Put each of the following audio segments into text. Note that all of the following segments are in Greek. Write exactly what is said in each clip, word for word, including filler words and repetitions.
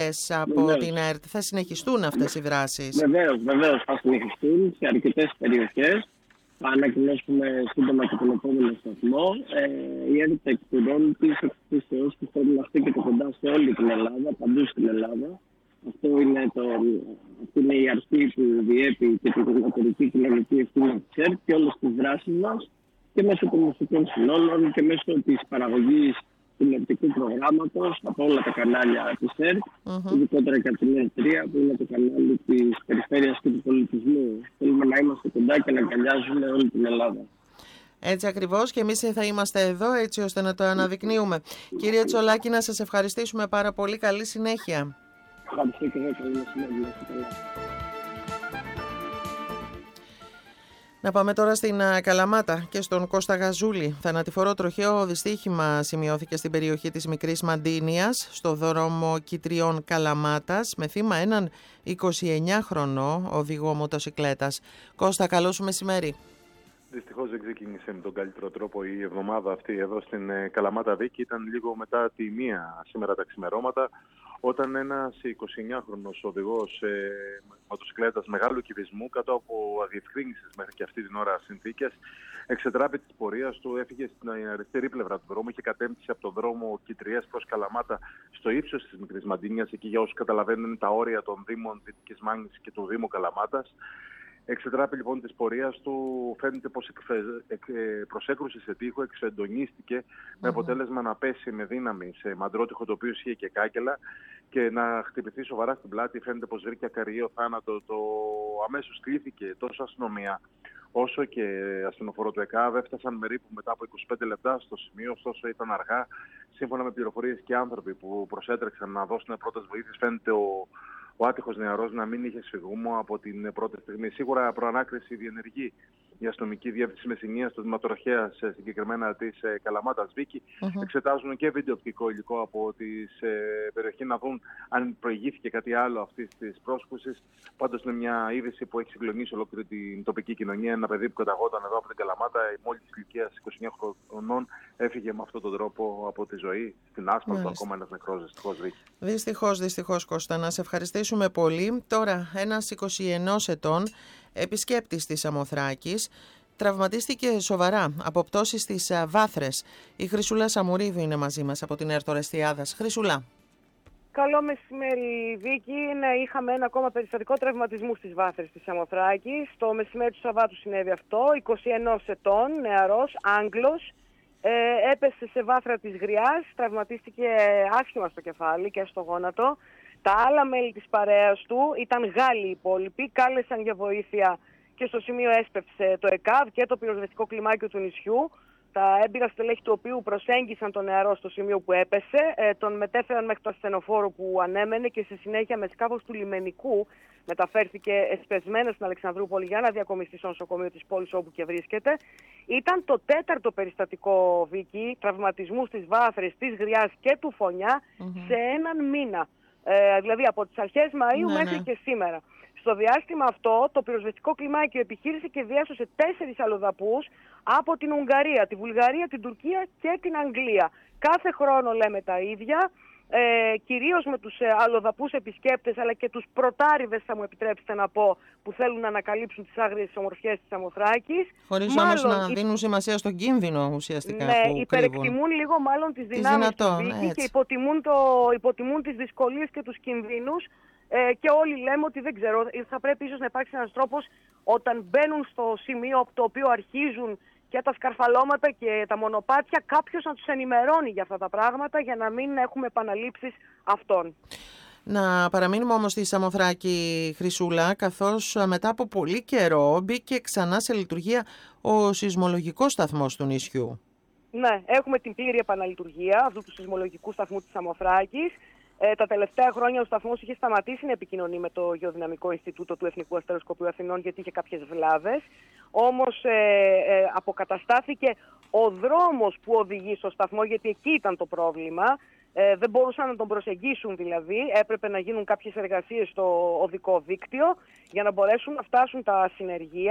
αρχές από Βεβαίως. την ΕΡΤ. Θα συνεχιστούν αυτές οι δράσεις? Βεβαίως, βεβαίως θα συνεχιστούν σε αρκετές περιοχές. Θα ανακοινώσουμε σύντομα και τον επόμενο σταθμό. Ε, η ΕΡΤ εκπληρώνει τις εκπλήσεις που θέλουν να στέκεται κοντά σε όλη την Ελλάδα, παντού στην Ελλάδα. Αυτό είναι, το, αυτή είναι η αρχή που διέπει και την κομμοτερική κοινωνική ευθύνη της ΕΡΤ και όλες τις δράσεις μας και μέσω των μουσικών συνόλων και μέσω της παραγωγής τηλεοπτικού προγράμματος από όλα τα κανάλια της ΕΡΤ, mm-hmm. ειδικότερα και από την ΕΡΤ τρία που είναι το κανάλι της περιφέρειας και του πολιτισμού. Θέλουμε να είμαστε κοντά και να αγκαλιάζουμε όλη την Ελλάδα. Έτσι ακριβώς, και εμείς θα είμαστε εδώ έτσι ώστε να το αναδεικνύουμε. Κύριε Τσολάκη, να σας ευχαριστήσουμε πάρα πολύ. Καλή συνέχεια. Ευχαριστώ και εγώ. Καλή συνέχεια. Να πάμε τώρα στην Καλαμάτα και στον Κώστα Γαζούλη. Θανατηφορό τροχαίο δυστύχημα σημειώθηκε στην περιοχή της Μικρής Μαντίνιας, στο δρόμο Κιτριών Καλαμάτας, με θύμα έναν εικοσιεννιάχρονο οδηγό μοτοσικλέτας. Κώστα, καλό σου μεσημέρι. Δυστυχώς δεν ξεκίνησε με τον καλύτερο τρόπο η εβδομάδα αυτή εδώ στην Καλαμάτα Βίκη. Ήταν λίγο μετά τη μία σήμερα τα ξημερώματα, όταν ένας εικοσιεννιάχρονος οδηγός ε, μοτοσικλέτας μεγάλου κυβισμού, κάτω από αδιευκρίνησες μέχρι και αυτή την ώρα συνθήκες, εξετράπη της πορείας του, έφυγε στην αριστερή πλευρά του δρόμου, είχε κατέμψει από τον δρόμο Κιτριές προς Καλαμάτα στο ύψος της Μικρής Μαντίνιας, εκεί για όσους καταλαβαίνουν είναι τα όρια των Δήμων Δυτικής Μάνης και του Δήμου Καλαμάτας. Εξετράπη λοιπόν της πορείας του, φαίνεται πως προσέκρουσε σε τοίχο, εξεντονίστηκε mm-hmm. με αποτέλεσμα να πέσει με δύναμη σε μαντρότυχο το οποίο είχε και κάγκελα και να χτυπηθεί σοβαρά στην πλάτη. Φαίνεται πως βρήκε ακαριαίο θάνατο. Το αμέσως κλήθηκε τόσο αστυνομία όσο και ασθενοφόρο του ΕΚΑΒ. Έφτασαν περίπου μετά από είκοσι πέντε λεπτά στο σημείο, ωστόσο ήταν αργά. Σύμφωνα με πληροφορίες και άνθρωποι που προσέτρεξαν να δώσουν πρώτες βοήθειες, φαίνεται ο Ο άτυχος νεαρός να μην είχε σφυγμό από την πρώτη στιγμή. Σίγουρα προανάκριση διενεργεί η αστυνομική διεύθυνση Μεσσηνίας, το Δηματορχέας συγκεκριμένα της ε, Καλαμάτας Βίκη. Mm-hmm. Εξετάζουν και βιντεοπτικό υλικό από τη ε, περιοχή να δουν αν προηγήθηκε κάτι άλλο αυτής της πρόσκλησης. Πάντως είναι μια είδηση που έχει συγκλονίσει ολόκληρη την τοπική κοινωνία. Ένα παιδί που καταγόταν εδώ από την Καλαμάτα, μόλις της ηλικίας είκοσι εννιά χρονών, έφυγε με αυτόν τον τρόπο από τη ζωή στην άσπαλτο. Mm-hmm. Ακόμα ένας νεκρός δυστυχώς Βίκη. Δυστυχώς, δυστυχώς Κώστα, να σε ευχαριστήσουμε πολύ. Τώρα ένας εικοσιενός ετών επισκέπτης της Σαμοθράκης τραυματίστηκε σοβαρά από πτώσεις στις βάθρες. Η Χρυσούλα Σαμουρίδου είναι μαζί μας από την ΕΡΤ Ορεστιάδας. Χρυσούλα. Καλό μεσημέρι, Βίκη. Ναι, είχαμε ένα ακόμα περιστατικό τραυματισμού στις βάθρες της Σαμοθράκης. Το μεσημέρι του Σαββάτου συνέβη αυτό. εικοσιενός ετών, νεαρός, Άγγλος, ε, έπεσε σε βάθρα της Γριάς, τραυματίστηκε άσχημα στο κεφάλι και στο γόνατο. Τα άλλα μέλη της παρέας του ήταν Γάλλοι οι υπόλοιποι, κάλεσαν για βοήθεια και στο σημείο έσπευσε το ΕΚΑΒ και το πυροσβεστικό κλιμάκιο του νησιού. Τα έμπειρα στελέχη του οποίου προσέγγισαν τον νεαρό στο σημείο που έπεσε, ε, τον μετέφεραν μέχρι το ασθενοφόρο που ανέμενε και στη συνέχεια με σκάφος του λιμενικού μεταφέρθηκε εσπεσμένο στην Αλεξανδρούπολη για να διακομιστεί στο νοσοκομείο της πόλης όπου και βρίσκεται. Ήταν το τέταρτο περιστατικό, Βίκη, τραυματισμού στις βάθρες της Γριάς και του Φωνιά mm-hmm. σε έναν μήνα. Ε, δηλαδή από τις αρχές Μαΐου ναι, μέχρι ναι. και σήμερα. Στο διάστημα αυτό το πυροσβεστικό κλιμάκιο επιχείρησε και διάσωσε τέσσερις αλλοδαπούς από την Ουγγαρία, τη Βουλγαρία, την Τουρκία και την Αγγλία. Κάθε χρόνο λέμε τα ίδια, ε, κυρίως με τους ε, αλλοδαπούς επισκέπτες αλλά και τους πρωτάριδες, θα μου επιτρέψετε να πω, που θέλουν να ανακαλύψουν τις άγριες ομορφιές της Σαμοθράκης. Χωρίς όμως να υ... δίνουν σημασία στον κίνδυνο ουσιαστικά ναι, που υπερεκτιμούν κρύβουν. λίγο μάλλον τις δυνάμεις του Βίκη και υποτιμούν, το, υποτιμούν τις δυσκολίες και τους κινδύνους. Ε, και όλοι λέμε ότι δεν ξέρω, θα πρέπει ίσως να υπάρξει ένας τρόπος όταν μπαίνουν στο σημείο από το οποίο αρχίζουν και τα σκαρφαλώματα και τα μονοπάτια, κάποιος να τους ενημερώνει για αυτά τα πράγματα για να μην έχουμε επαναλήψεις αυτών. Να παραμείνουμε όμως στη Σαμοθράκη, Χρυσούλα, καθώς μετά από πολύ καιρό μπήκε ξανά σε λειτουργία ο σεισμολογικός σταθμός του νησιού. Ναι, έχουμε την πλήρη επαναλειτουργία αυτού του σεισμολογικού σταθμού της Σαμοθράκης. Ε, τα τελευταία χρόνια ο σταθμός είχε σταματήσει να επικοινωνεί με το Γεωδυναμικό Ινστιτούτο του Εθνικού Αστεροσκοπείου Αθηνών γιατί είχε κάποιες βλάβες. Όμως ε, ε, αποκαταστάθηκε ο δρόμος που οδηγεί στο σταθμό, γιατί εκεί ήταν το πρόβλημα. Ε, δεν μπορούσαν να τον προσεγγίσουν δηλαδή, έπρεπε να γίνουν κάποιες εργασίες στο οδικό δίκτυο για να μπορέσουν να φτάσουν τα συνεργεία,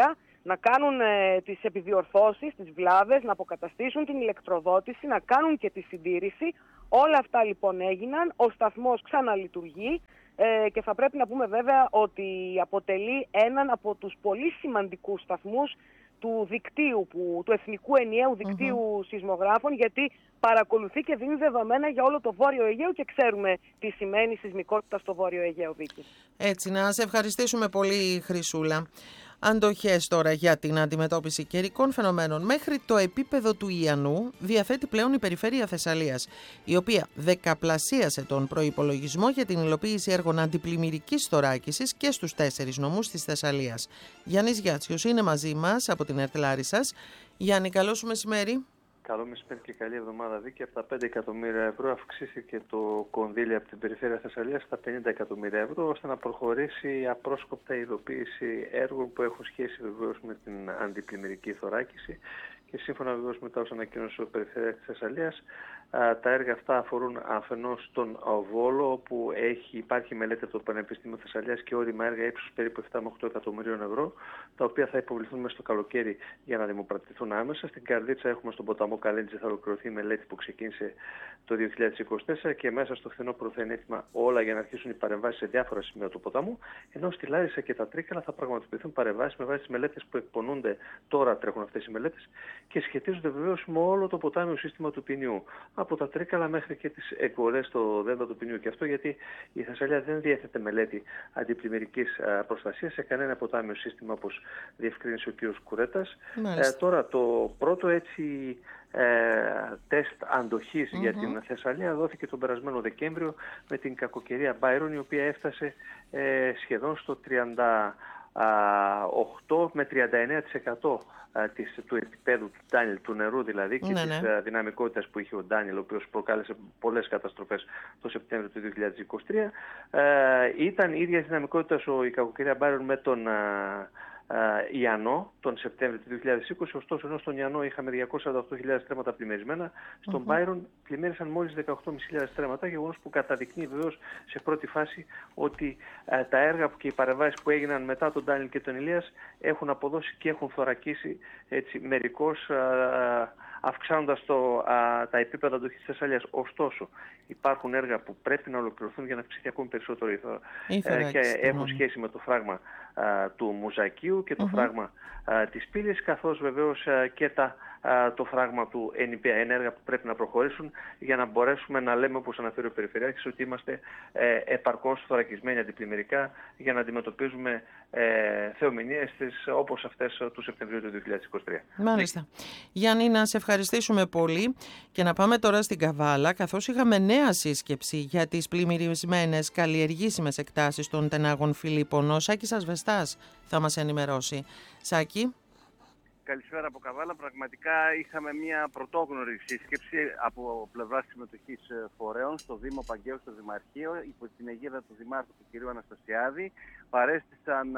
να κάνουν ε, τις επιδιορθώσεις, τις βλάβες, να αποκαταστήσουν την ηλεκτροδότηση, να κάνουν και τη συντήρηση. Όλα αυτά λοιπόν έγιναν, ο σταθμός ξαναλειτουργεί ε, και θα πρέπει να πούμε βέβαια ότι αποτελεί έναν από τους πολύ σημαντικούς σταθμούς του δικτύου, που, του Εθνικού Ενιαίου Δικτύου mm-hmm. Σεισμογράφων, γιατί παρακολουθεί και δίνει δεδομένα για όλο το Βόρειο Αιγαίο και ξέρουμε τι σημαίνει σεισμικότητα στο Βόρειο Αιγαίο, Βίκη. Έτσι, να σε ευχαριστήσουμε πολύ, Χρυσούλα. Αντοχές τώρα για την αντιμετώπιση καιρικών φαινομένων. Μέχρι το επίπεδο του Ιαννού διαθέτει πλέον η Περιφέρεια Θεσσαλίας, η οποία δεκαπλασίασε τον προϋπολογισμό για την υλοποίηση έργων αντιπλημμυρικής θωράκισης και στους τέσσερις νομούς της Θεσσαλίας. Γιάννης Γιάτσιος είναι μαζί μας από την ΕΡΤ Λάρισσας. Γιάννη, καλό σου μεσημέρι. Καλό μεσημέρι και καλή εβδομάδα, Βίκη. Από τα πέντε εκατομμύρια ευρώ αυξήθηκε το κονδύλι από την Περιφέρεια Θεσσαλίας στα πενήντα εκατομμύρια ευρώ, ώστε να προχωρήσει απρόσκοπτα η υλοποίηση έργων που έχουν σχέση βεβαίως με την αντιπλημμυρική θωράκιση. Και σύμφωνα βεβαίως με τα όσα ανακοίνωσε η Περιφέρεια της Θεσσαλίας, τα έργα αυτά αφορούν αφενός τον Βόλο, όπου έχει, υπάρχει μελέτη από το Πανεπιστήμιο Θεσσαλίας και όρημα έργα ύψους περίπου επτά με οκτώ εκατομμυρίων ευρώ, τα οποία θα υποβληθούν μέσα στο καλοκαίρι για να δημοπρατηθούν άμεσα. Στην Καρδίτσα έχουμε στον ποταμό Καλέντζη, θα ολοκληρωθεί η μελέτη που ξεκίνησε το δύο χιλιάδες είκοσι τέσσερα και μέσα στο φθινόπωρο θα είναι έτοιμα όλα για να αρχίσουν οι παρεμβάσεις σε διάφορα σημεία του ποταμού. Ενώ στη Λάρισα και τα Τρίκαλα θα πραγματοποιηθούν παρεμβάσεις με βάση τις μελέτες που εκπονούνται, τώρα τρέχουν αυτές οι μελέτες και σχετίζονται βεβαίως με όλο το ποτάμιο σύστημα του ποινιού. Από τα Τρίκαλα μέχρι και τις εκβολές στο δέλτα του ποινιού. Και αυτό γιατί η Θεσσαλία δεν διέθετε μελέτη αντιπλημμυρικής προστασίας σε κανένα ποτάμιο σύστημα, όπως διευκρίνησε ο κ. Κουρέτας. Ε, τώρα το πρώτο έτσι ε, τεστ αντοχής mm-hmm. για την Θεσσαλία δόθηκε τον περασμένο Δεκέμβριο με την κακοκαιρία Μπάιρον, η οποία έφτασε ε, σχεδόν στο τριάντα οκτώ με τριάντα εννέα τοις εκατό της, του επίπεδου του Ντάνιελ, του νερού δηλαδή, και ναι, της ναι. δυναμικότητας που είχε ο Ντάνιελ, ο οποίος προκάλεσε πολλές καταστροφές το Σεπτέμβριο του δύο χιλιάδες είκοσι τρία. Ε, ήταν η ίδια δυναμικότητας ο, η κακοκαιρία Μπάιρον με τον α, Uh, Ιαννό τον Σεπτέμβριο του δύο χιλιάδες είκοσι, ωστόσο ενώ στον Ιαννό είχαμε διακόσιες σαράντα οκτώ χιλιάδες στρέμματα πλημμυρισμένα, στον Μπάιρον mm-hmm. πλημμύρισαν μόλις δεκαοκτώ χιλιάδες πεντακόσιες στρέμματα, γεγονός που καταδεικνύει βεβαίως σε πρώτη φάση ότι uh, τα έργα και οι παρεμβάσεις που έγιναν μετά τον Ντάνιελ και τον Ηλίας έχουν αποδώσει και έχουν θωρακίσει έτσι μερικώς uh, αυξάνοντας το, α, τα επίπεδα αντοχής της Θεσσαλίας. Ωστόσο, υπάρχουν έργα που πρέπει να ολοκληρωθούν για να αυξηθεί ακόμη περισσότερο η ε, και έχουν σχέση με το φράγμα α, του Μουζακίου και το mm-hmm. φράγμα α, της Πύλης, καθώς βεβαίως α, και τα, α, το φράγμα του Εν Ι Πι Έι, έργα που πρέπει να προχωρήσουν για να μπορέσουμε να λέμε, όπως αναφέρει ο Περιφερειάρχης, ότι είμαστε ε, επαρκώς θωρακισμένοι αντιπλημμυρικά για να αντιμετωπίζουμε ε, θεομηνίες όπως αυτές του Σεπτεμβρίου του δύο χιλιάδες είκοσι τρία. Μάλιστα. Γιάννη, να σε ευχαριστήσουμε πολύ και να πάμε τώρα στην Καβάλα, καθώς είχαμε νέα σύσκεψη για τις πλημμυρισμένες καλλιεργήσιμες εκτάσεις των τενάγων Φιλίππων. Ο Σάκης Ασβεστάς θα μας ενημερώσει. Σάκη. Καλησπέρα από Καβάλα. Πραγματικά είχαμε μια πρωτόγνωρη σύσκεψη από πλευράς συμμετοχής φορέων στο Δήμο Παγκαίου, στο Δημαρχείο, υπό την αιγίδα του Δημάρχου του κ. Αναστασιάδη. Παρέστησαν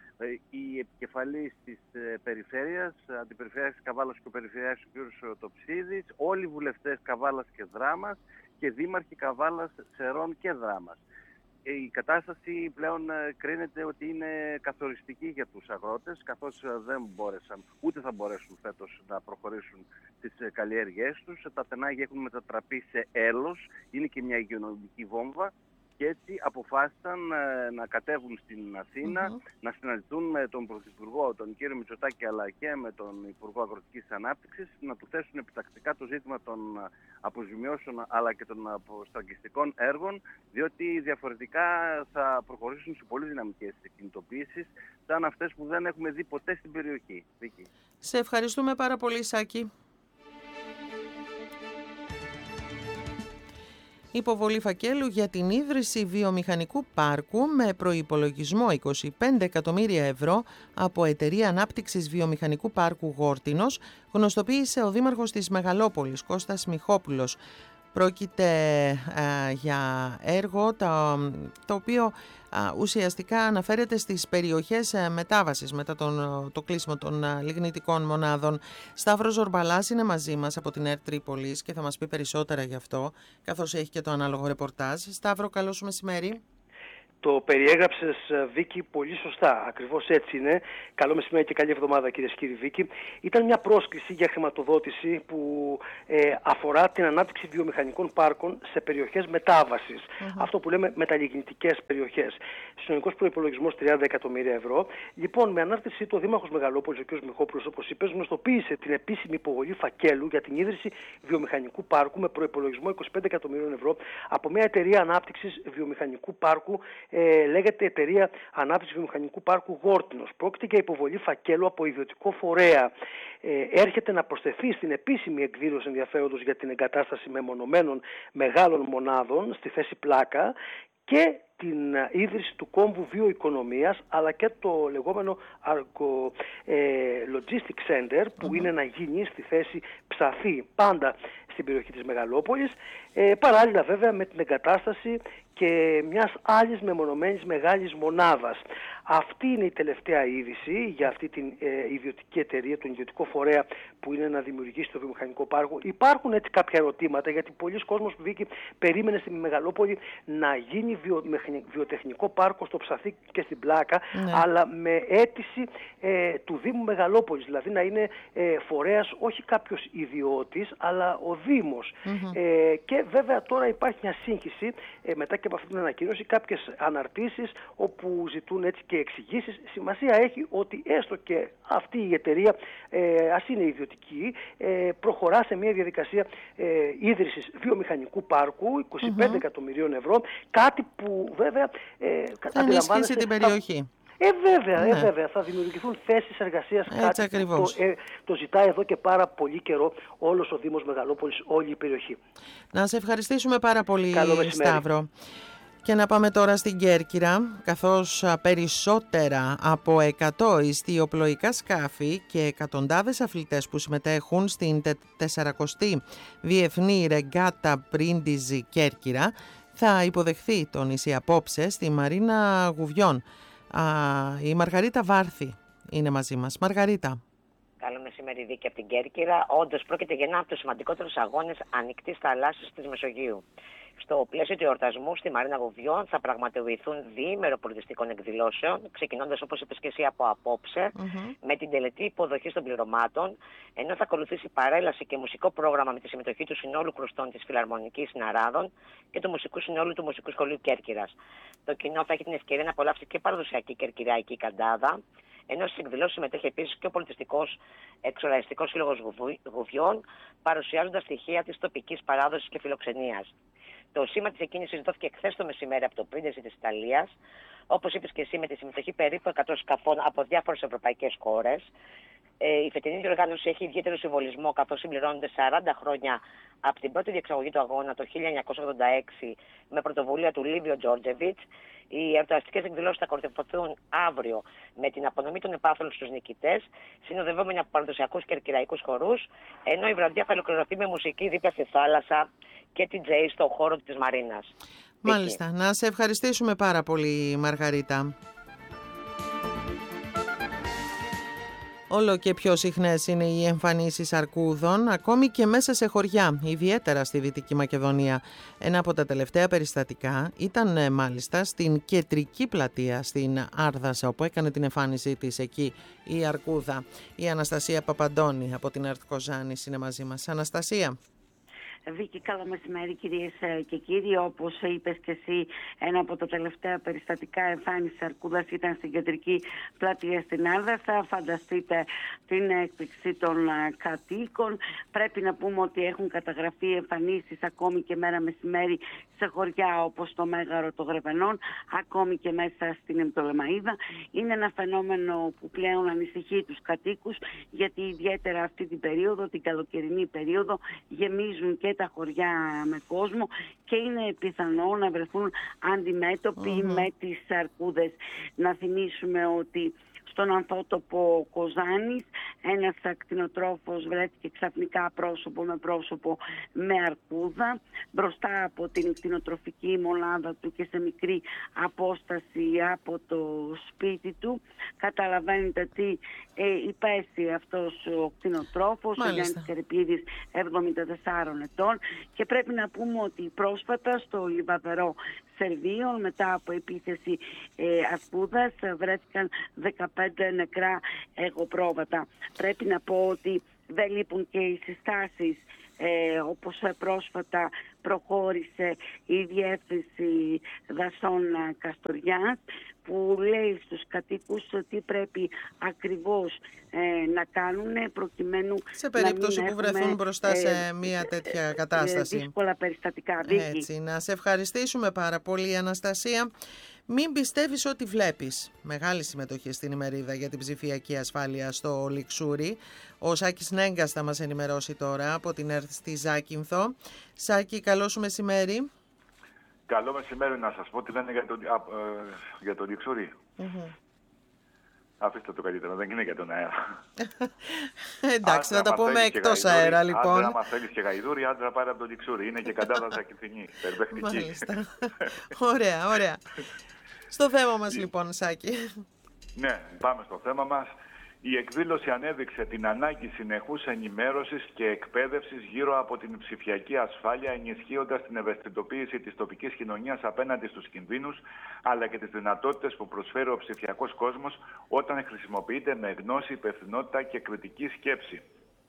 οι επικεφαλείς της Περιφέρειας, Αντιπεριφερειάρχης Καβάλας και ο Περιφερειάρχης ο κ. Τοψίδης, όλοι οι βουλευτές Καβάλας και Δράμας και δήμαρχοι Καβάλας, Σερών και Δράμας. Η κατάσταση πλέον κρίνεται ότι είναι καθοριστική για τους αγρότες, καθώς δεν μπόρεσαν, ούτε θα μπορέσουν φέτος να προχωρήσουν τις καλλιέργειές τους. Τα τενάγια έχουν μετατραπεί σε έλος, είναι και μια υγειονομική βόμβα. Και έτσι αποφάσισαν να κατέβουν στην Αθήνα, mm-hmm. να συναντηθούν με τον Πρωθυπουργό, τον κύριο Μητσοτάκη, αλλά και με τον Υπουργό Αγροτικής Ανάπτυξης, να του θέσουν επιτακτικά το ζήτημα των αποζημιώσεων αλλά και των αποστραγγιστικών έργων, διότι διαφορετικά θα προχωρήσουν σε πολύ δυναμικές κινητοποιήσεις, σαν αυτές που δεν έχουμε δει ποτέ στην περιοχή. Βίκη. Σε ευχαριστούμε πάρα πολύ, Σάκη. Υποβολή φακέλου για την ίδρυση βιομηχανικού πάρκου με προϋπολογισμό είκοσι πέντε εκατομμύρια ευρώ από Εταιρεία Ανάπτυξης Βιομηχανικού Πάρκου Γόρτινος, γνωστοποίησε ο Δήμαρχος της Μεγαλόπολης, Κώστας Μιχόπουλος. Πρόκειται α, για έργο το, το οποίο α, ουσιαστικά αναφέρεται στις περιοχές α, μετάβασης μετά τον, το κλείσιμο των α, λιγνητικών μονάδων. Σταύρος Ζορμπαλάς είναι μαζί μας από την ΕΡΤ Τρίπολης και θα μας πει περισσότερα γι' αυτό, καθώς έχει και το ανάλογο ρεπορτάζ. Σταύρο, καλό σου μεσημέρι. Το περιέγραψες, Βίκη, πολύ σωστά. Ακριβώς έτσι είναι. Καλό μεσημέρι και καλή εβδομάδα, κυρίες και κύριοι. Βίκη. Ήταν μια πρόσκληση για χρηματοδότηση που ε, αφορά την ανάπτυξη βιομηχανικών πάρκων σε περιοχές μετάβασης. Mm-hmm. Αυτό που λέμε μεταλλιγνητικές περιοχές. Συνολικός προϋπολογισμός τριάντα εκατομμύρια ευρώ. Λοιπόν, με ανάρτησή του ο Δήμαρχος Μεγαλόπολης, ο κ. Μιχόπουλος, όπως είπες, γνωστοποίησε την επίσημη υποβολή φακέλου για την ίδρυση βιομηχανικού πάρκου με προϋπολογισμό είκοσι πέντε εκατομμυρίων ευρώ από μια εταιρεία ανάπτυξης βιομηχανικού πάρκου. Ε, λέγεται Εταιρεία Ανάπτυξης Βιομηχανικού Πάρκου Γόρτινος. Πρόκειται για υποβολή φακέλου από ιδιωτικό φορέα. Ε, έρχεται να προσθεθεί στην επίσημη εκδήλωση ενδιαφέροντος για την εγκατάσταση μεμονωμένων μεγάλων μονάδων στη θέση Πλάκα και την ίδρυση του κόμβου βιοοικονομίας, αλλά και το λεγόμενο Argo ε, Logistic Center που mm-hmm. είναι να γίνει στη θέση Ψαθή, πάντα στην περιοχή της Μεγαλόπολης, ε, παράλληλα βέβαια με την εγκατάσταση και μιας άλλης μεμονωμένης μεγάλης μονάδας. Αυτή είναι η τελευταία είδηση για αυτή την ε, ιδιωτική εταιρεία, τον ιδιωτικό φορέα που είναι να δημιουργήσει το βιομηχανικό πάρκο. Υπάρχουν έτσι κάποια ερωτήματα, γιατί πολλοί κόσμος που βγήκε περίμενε στη Μεγαλόπολη να γίνει βιο, βιοτεχνικό πάρκο στο Ψαθή και στην Πλάκα, ναι. αλλά με αίτηση ε, του Δήμου Μεγαλόπολης, δηλαδή να είναι ε, φορέας όχι κάποιος ιδιώτης, αλλά ο Δήμος. Mm-hmm. Ε, και βέβαια τώρα υπάρχει μια σύγχυση ε, μετά και από αυτή την ανακοίνωση, κάποιες αναρτήσεις όπου ζητούν έτσι και εξηγήσεις. Σημασία έχει ότι έστω και αυτή η εταιρεία, ε, ας είναι ιδιωτική, ε, προχωρά σε μια διαδικασία ε, ίδρυσης βιομηχανικού πάρκου είκοσι πέντε mm-hmm. εκατομμυρίων ευρώ, κάτι που βέβαια ε, θα ενισχύσει την περιοχή. Ε, βέβαια, ναι. ε, βέβαια, θα δημιουργηθούν θέσεις εργασίας, έτσι κάτι που το, ε, το ζητάει εδώ και πάρα πολύ καιρό όλος ο Δήμος Μεγαλόπολης, όλη η περιοχή. Να σε ευχαριστήσουμε πάρα πολύ, Σταύρο. Και να πάμε τώρα στην Κέρκυρα, καθώς περισσότερα από εκατό ιστιοπλοϊκά σκάφη και εκατοντάδες αθλητές που συμμετέχουν στην τεσσαρακοστή Διεθνή Ρεγκάτα Μπρίντιζι Κέρκυρα θα υποδεχθεί το νησί απόψε στη Μαρίνα Γουβιών. Α, η Μαργαρίτα Βάρθη είναι μαζί μας. Μαργαρίτα. Καλό μεσημέρι, Βίκη, από την Κέρκυρα. Όντως πρόκειται για ένα από τους σημαντικότερους αγώνες ανοιχτής θαλάσσης της Μεσογείου. Στο πλαίσιο του εορτασμού στη Μαρίνα Γουβιών θα πραγματοποιηθούν διήμερο πολιτιστικών εκδηλώσεων, ξεκινώντας, όπως είπες και εσύ, από απόψε, mm-hmm. με την τελετή υποδοχής των πληρωμάτων, ενώ θα ακολουθήσει παρέλαση και μουσικό πρόγραμμα με τη συμμετοχή του συνόλου χρωστών της Φιλαρμονικής Συναράδων και του μουσικού συνόλου του Μουσικού Σχολείου Κέρκυρας. Το κοινό θα έχει την ευκαιρία να απολαύσει και παραδοσιακή κερκυραϊκή καντάδα, ενώ στις εκδηλώσεις συμμετέχει επίσης και ο πολιτιστικός εξοραϊστικός σύλλογος Γουβιών, παρουσιάζοντας στοιχεία της τοπικής παράδοσης και φιλοξενίας. Το σήμα της εκκίνησης δόθηκε χθες το μεσημέρι από το Πρίντεζι της Ιταλίας, όπως είπες και εσύ, με τη συμμετοχή περίπου εκατό σκαφών από διάφορες ευρωπαϊκές χώρες. Ε, η φετινή διοργάνωση έχει ιδιαίτερο συμβολισμό, καθώς συμπληρώνονται σαράντα χρόνια από την πρώτη διεξαγωγή του αγώνα το χίλια εννιακόσια ογδόντα έξι με πρωτοβουλία του Λίβιο Τζόρτζεβιτς. Οι εορταστικές εκδηλώσεις θα κορυφωθούν αύριο με την απονομή των επάθλων στους νικητές, συνοδευόμενοι από παραδοσιακούς κερκυραϊκούς χορούς, ενώ η βραδιά θα ολοκληρωθεί με μουσική δίπλα στη θάλασσα και την τζέι στον χώρο της Μαρίνας. Μάλιστα. Εκεί. Να σε ευχαριστήσουμε πάρα πολύ, Μαργαρίτα. Όλο και πιο συχνές είναι οι εμφανίσεις αρκούδων, ακόμη και μέσα σε χωριά, ιδιαίτερα στη Δυτική Μακεδονία. Ένα από τα τελευταία περιστατικά ήταν μάλιστα στην κεντρική πλατεία, στην Άρδασα, όπου έκανε την εμφάνισή της εκεί η αρκούδα. Η Αναστασία Παπαντώνη από την ΕΡΤ Κοζάνης είναι μαζί μας. Αναστασία. Βίκη, καλό μεσημέρι κυρίες και κύριοι. Όπως είπες και εσύ, ένα από τα τελευταία περιστατικά εμφάνισης αρκούδας ήταν στην κεντρική πλατεία στην Άρδασα. Φανταστείτε την έκπληξη των κατοίκων. Πρέπει να πούμε ότι έχουν καταγραφεί εμφανίσεις ακόμη και μέρα μεσημέρι σε χωριά όπως το Μέγαρο των Γρεβενών, ακόμη και μέσα στην Εμπτολεμαΐδα. Είναι ένα φαινόμενο που πλέον ανησυχεί τους κατοίκους, γιατί ιδιαίτερα αυτή την περίοδο, την καλοκαιρινή περίοδο, γεμίζουν και τα χωριά με κόσμο και είναι πιθανό να βρεθούν αντιμέτωποι mm-hmm. με τις αρκούδες. Να θυμίσουμε ότι στον ανθότοπο Κοζάνης ένας ακτινοτρόφος βρέθηκε ξαφνικά πρόσωπο με πρόσωπο με αρκούδα μπροστά από την κτηνοτροφική μονάδα του και σε μικρή απόσταση από το σπίτι του. Καταλαβαίνετε τι ε, υπέστη αυτός ο κτηνοτρόφος, ο Γιάννης Καρυπίδης, εβδομήντα τεσσάρων ετών, και πρέπει να πούμε ότι πρόσφατα στο Λιβαδερό Σερβίων μετά από επίθεση ε, Αρκούδας. Βρέθηκαν δεκαπέντε νεκρά εγωπρόβατα. Πρέπει να πω ότι δεν λείπουν και οι συστάσεις, ε, όπως πρόσφατα προχώρησε η Διεύθυνση Δασών Καστοριάς, που λέει στους κατοίκους τι πρέπει ακριβώς ε, να κάνουν προκειμένου σε περίπτωση να μην που βρεθούν μπροστά ε, σε μια τέτοια ε, κατάσταση. δύσκολα περιστατικά. Έτσι, να σε ευχαριστήσουμε πάρα πολύ, Αναστασία. Μην πιστεύεις ό,τι βλέπεις. Μεγάλη συμμετοχή στην ημερίδα για την ψηφιακή ασφάλεια στο Λιξούρι. Ο Σάκης Νέγκας θα μας ενημερώσει τώρα από την ΕΡΤ στη Ζάκυνθο. Σάκη, καλό σου μεσημέρι. Καλό μεσημέρι, να σας πω ότι δεν είναι για το, α, ε, για το Λιξούρι. Mm-hmm. Αφήστε το καλύτερο, δεν είναι για τον αέρα. Εντάξει, θα τα πούμε εκτός αέρα, λοιπόν. Άντρα, άμα θέλεις και γαϊδούρι, άντρα πάρε από το Λιξούρι. Είναι και καντάδα Ζακυνθινή, περπαιχνική. Μάλιστα. Ωραία, ωραία. Στο θέμα μας, λοιπόν, Σάκη. Ναι, πάμε στο θέμα μας. Η εκδήλωση ανέδειξε την ανάγκη συνεχούς ενημέρωσης και εκπαίδευσης γύρω από την ψηφιακή ασφάλεια, ενισχύοντας την ευαισθητοποίηση της τοπικής κοινωνίας απέναντι στους κινδύνους, αλλά και τις δυνατότητες που προσφέρει ο ψηφιακός κόσμος όταν χρησιμοποιείται με γνώση, υπευθυνότητα και κριτική σκέψη.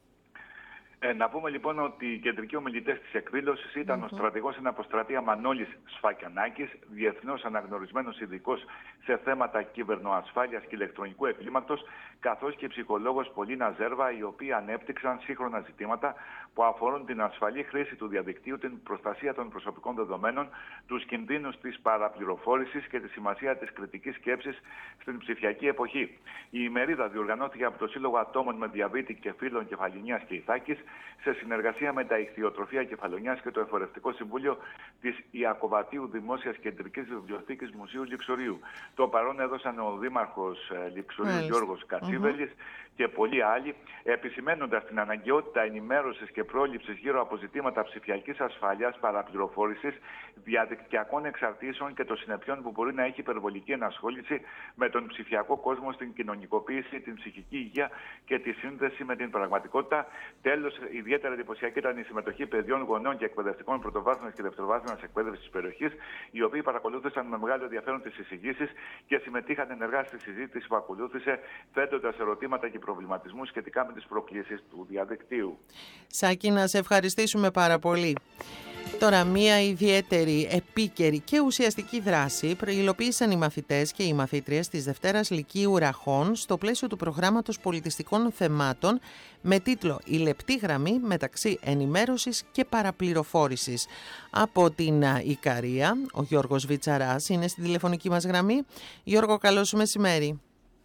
Ε, να πούμε λοιπόν ότι οι κεντρικοί ομιλητές της εκδήλωσης ήταν mm-hmm. ο στρατηγός εν αποστρατεία Μανώλης Σφακιανάκης, διεθνώς αναγνωρισμένος ειδικός σε θέματα κυβερνοασφάλειας και ηλεκτρονικού εγκλήματος, καθώς και η ψυχολόγος Πολίνα Ζέρβα, οι οποίοι ανέπτυξαν σύγχρονα ζητήματα που αφορούν την ασφαλή χρήση του διαδικτύου, την προστασία των προσωπικών δεδομένων, τους κινδύνους της παραπληροφόρησης και τη σημασία της κριτικής σκέψης στην ψηφιακή εποχή. Η ημερίδα διοργανώθηκε από το Σύλλογο Ατόμων με Διαβήτη και Φίλων Κεφαλονιάς και Ιθάκης, σε συνεργασία με τα Ιχθυοτροφία Κεφαλονιάς και το Εφορευτικό Συμβούλιο της Ιακωβατίου Δημόσιας Κεντρικής Βιβλιοθήκης Μουσείου Λιξορίου. Το παρόν έδωσαν ο Δήμαρχος Λιξορίου Γιώργος Κατσίβελης mm-hmm. και πολλοί άλλοι, επισημαίνοντας την αναγκαιότητα ενημέρωσης και πρόληψης γύρω από ζητήματα ψηφιακής ασφάλειας, παραπληροφόρησης, διαδικτυακών εξαρτήσεων και των συνεπειών που μπορεί να έχει υπερβολική ενασχόληση με τον ψηφιακό κόσμο στην κοινωνικοποίηση, την ψυχική υγεία και τη σύνδεση με την πραγματικότητα. Τέλος, ιδιαίτερα εντυπωσιακή ήταν η συμμετοχή παιδιών, γονέων και εκπαιδευτικών πρωτοβάθμιας και δευτεροβάθμιας εκπαίδευσης της περιοχής, οι οποίοι παρακολούθησαν με μεγάλο ενδιαφέρον τις εισηγήσεις και συμμετείχαν ενεργά στη συζήτηση που ακολούθησε, θέτοντας ερωτήματα και προβληματισμούς σχετικά με τις προκλήσεις του διαδικτύου. Σάκη, να σε ευχαριστήσουμε πάρα πολύ. Τώρα, μία ιδιαίτερη, επίκαιρη και ουσιαστική δράση προηλοποίησαν οι μαθητές και οι μαθήτριες της Δευτέρας Λυκείου Ραχών στο πλαίσιο του προγράμματος πολιτιστικών θεμάτων με τίτλο «Η λεπτή γραμμή μεταξύ ενημέρωσης και παραπληροφόρησης». Από την Ικαρία, ο Γιώργος Βιτσαράς είναι στη τηλεφωνική μας γραμμή. Γιώργο, καλό σου μεσημέρι.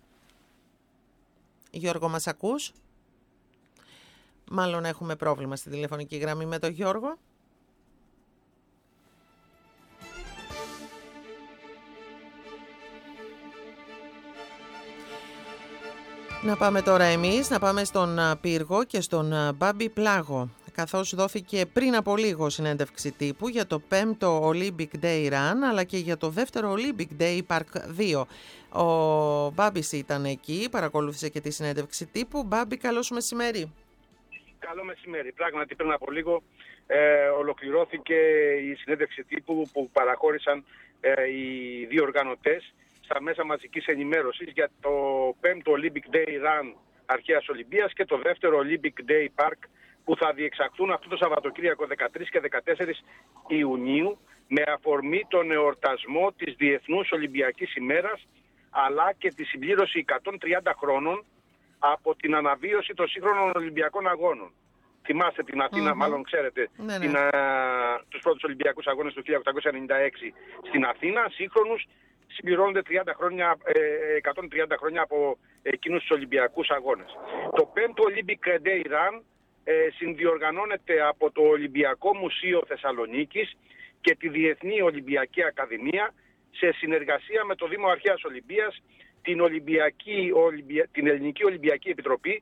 Γιώργο, μας ακούς? Μάλλον έχουμε πρόβλημα στη τηλεφωνική γραμμή με τον Γιώργο. Να πάμε τώρα εμείς, να πάμε στον Πύργο και στον Μπάμπη Πλάγο, καθώς δόθηκε πριν από λίγο συνέντευξη τύπου για το πέμπτο Olympic Day Run, αλλά και για το δεύτερο Olympic Day Park δύο. Ο Μπάμπης ήταν εκεί, παρακολούθησε και τη συνέντευξη τύπου. Μπάμπη, καλό σου μεσημέρι. Καλό μεσημέρι. Πράγματι πριν από λίγο ε, ολοκληρώθηκε η συνέντευξη τύπου που παραχώρησαν ε, οι δύο οργανωτές στα μέσα μαζικής ενημέρωσης για το πέμπτο Olympic Day Run Αρχαίας Ολυμπίας και το δεύτερο Olympic Day Park που θα διεξαχθούν αυτό το Σαββατοκύριακο δεκατρείς και δεκατέσσερις Ιουνίου με αφορμή τον εορτασμό της Διεθνούς Ολυμπιακής ημέρας αλλά και τη συμπλήρωση εκατόν τριάντα χρόνων από την αναβίωση των σύγχρονων Ολυμπιακών Αγώνων. Θυμάστε την Αθήνα, mm-hmm. μάλλον ξέρετε, ναι, ναι. Την, α, τους πρώτους Ολυμπιακούς Αγώνες του χίλια οκτακόσια ενενήντα έξι στην Αθήνα, σύγχρονους, συμπληρώνονται τριάντα χρόνια, εκατόν τριάντα χρόνια από εκείνους τους Ολυμπιακούς Αγώνες. Το πέμπτο Olympic Day Run ε, συνδιοργανώνεται από το Ολυμπιακό Μουσείο Θεσσαλονίκης και τη Διεθνή Ολυμπιακή Ακαδημία σε συνεργασία με το Δήμο Αρχαίας Ολυμπίας, την, Ολυμπιακή, Ολυμπια... την Ελληνική Ολυμπιακή Επιτροπή,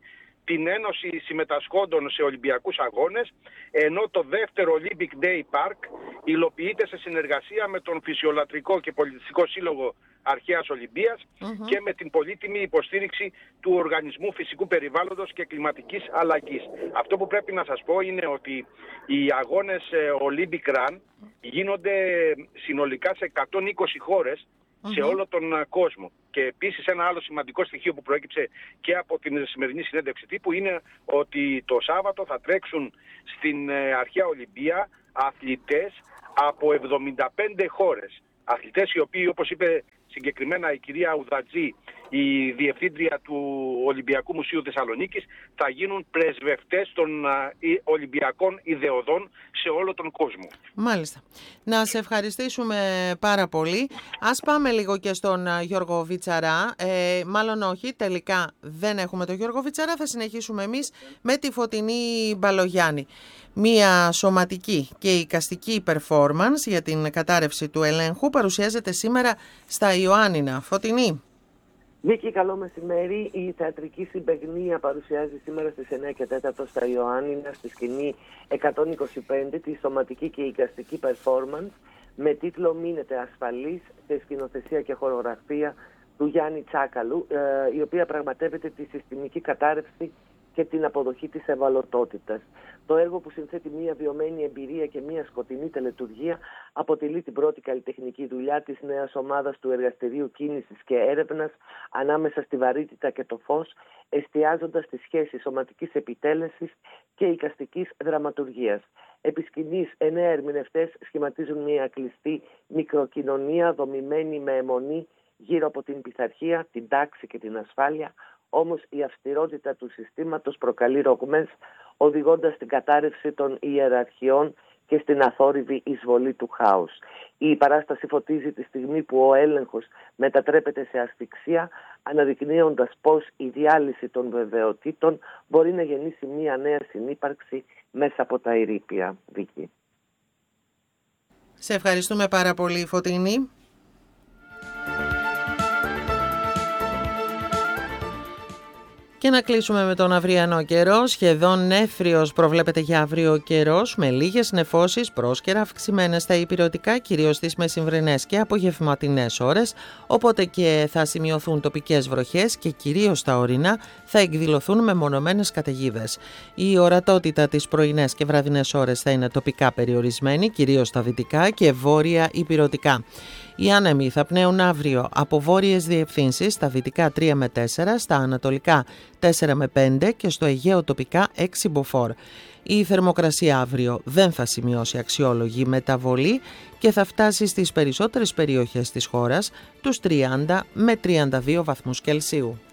την Ένωση Συμμετασχόντων σε Ολυμπιακούς Αγώνες, ενώ το δεύτερο Olympic Day Park υλοποιείται σε συνεργασία με τον Φυσιολατρικό και Πολιτιστικό Σύλλογο Αρχαίας Ολυμπίας mm-hmm. και με την πολύτιμη υποστήριξη του Οργανισμού Φυσικού Περιβάλλοντος και Κλιματικής Αλλαγής. Αυτό που πρέπει να σας πω είναι ότι οι αγώνες Olympic Run γίνονται συνολικά σε εκατόν είκοσι χώρες mm-hmm. σε όλο τον κόσμο. Και επίσης ένα άλλο σημαντικό στοιχείο που προέκυψε και από την σημερινή συνέντευξη τύπου είναι ότι το Σάββατο θα τρέξουν στην Αρχαία Ολυμπία αθλητές από εβδομήντα πέντε χώρες. Αθλητές οι οποίοι, όπως είπε συγκεκριμένα η κυρία Ουδατζή, η διευθύντρια του Ολυμπιακού Μουσείου Θεσσαλονίκης, θα γίνουν πρεσβευτές των α, Ολυμπιακών ιδεωδών σε όλο τον κόσμο. Μάλιστα. Να σε ευχαριστήσουμε πάρα πολύ. Ας πάμε λίγο και στον Γιώργο Βιτσαρά. Ε, μάλλον όχι, τελικά δεν έχουμε τον Γιώργο Βιτσαρά. Θα συνεχίσουμε εμείς με τη Φωτεινή Μπαλογιάννη. Μία σωματική και εικαστική performance για την κατάρρευση του ελέγχου παρουσιάζεται σήμερα στα Ιωάννινα. Φωτεινή. Βίκη, καλό μεσημέρι. Η θεατρική συμπαιγνία παρουσιάζει σήμερα στις εννιά και τέσσερα στα Ιωάννινα, στη σκηνή εκατόν είκοσι πέντε, τη σωματική και εικαστική performance με τίτλο «Μείνετε ασφαλείς», σε σκηνοθεσία και χορογραφία του Γιάννη Τσάκαλου, η οποία πραγματεύεται τη συστημική κατάρρευση και την αποδοχή της ευαλωτότητας. Το έργο, που συνθέτει μια βιωμένη εμπειρία και μια σκοτεινή τελετουργία, αποτελεί την πρώτη καλλιτεχνική δουλειά της νέας ομάδας του Εργαστηρίου Κίνησης και Έρευνας ανάμεσα στη βαρύτητα και το φως, εστιάζοντας στη σχέση σωματικής επιτέλεσης και εικαστικής δραματουργίας. Επί σκηνής, εννέα ερμηνευτές σχηματίζουν μια κλειστή μικροκοινωνία δομημένη με αιμονή γύρω από την πειθαρχία, την τάξη και την ασφάλεια. Όμως η αυστηρότητα του συστήματος προκαλεί ρογμές, οδηγώντας στην κατάρρευση των ιεραρχιών και στην αθόρυβη εισβολή του χάους. Η παράσταση φωτίζει τη στιγμή που ο έλεγχος μετατρέπεται σε ασφυξία, αναδεικνύοντας πως η διάλυση των βεβαιοτήτων μπορεί να γεννήσει μια νέα συνύπαρξη μέσα από τα ερείπια. Βίκη. Σε ευχαριστούμε πάρα πολύ, Φωτεινή. Και να κλείσουμε με τον αυριανό καιρό. Σχεδόν νέφριος προβλέπεται για αύριο καιρός, με λίγες νεφώσεις πρόσκαιρα αυξημένες στα ηπειρωτικά, κυρίως στις μεσημβρινές και απογευματινές ώρες, οπότε και θα σημειωθούν τοπικές βροχές και κυρίως τα ορεινά θα εκδηλωθούν με μονομένες καταιγίδες. Η ορατότητα τις πρωινές και βραδινές ώρες θα είναι τοπικά περιορισμένη, κυρίως στα δυτικά και βόρεια ηπειρωτικά. Οι άνεμοι θα πνέουν αύριο από βόρειες διευθύνσεις, στα δυτικά τρία με τέσσερα, στα ανατολικά τέσσερα με πέντε και στο Αιγαίο τοπικά έξι μποφόρ. Η θερμοκρασία αύριο δεν θα σημειώσει αξιόλογη μεταβολή και θα φτάσει στις περισσότερες περιοχές της χώρας τους τριάντα με τριάντα δύο βαθμούς Κελσίου.